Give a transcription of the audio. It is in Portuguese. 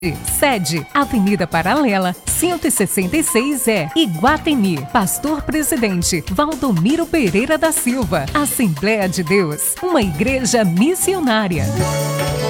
Sede: Avenida Paralela, 166 Iguatemi. Pastor Presidente: Valdomiro Pereira da Silva. Assembleia de Deus, uma igreja missionária.